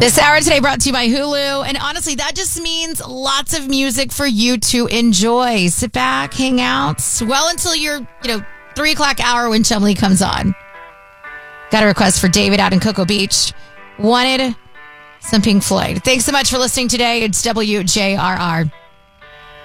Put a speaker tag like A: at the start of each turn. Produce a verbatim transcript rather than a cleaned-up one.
A: This hour today brought to you by Hulu. And honestly, that just means lots of music for you to enjoy. Sit back, hang out, well until your, you know, three o'clock hour when Chumley comes on. Got a request for David out in Cocoa Beach. Wanted some Pink Floyd. Thanks so much for listening today. It's W J R R.